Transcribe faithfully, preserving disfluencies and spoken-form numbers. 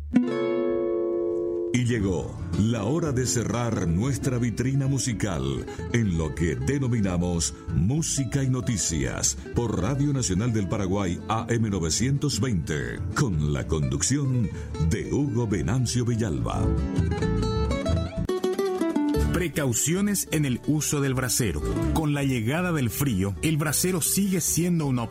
Y llegó la hora de cerrar nuestra vitrina musical en lo que denominamos Música y Noticias por Radio Nacional del Paraguay A M novecientos veinte, con la conducción de Hugo Venancio Villalba. Precauciones en el uso del brasero. Con la llegada del frío, el brasero sigue siendo una opción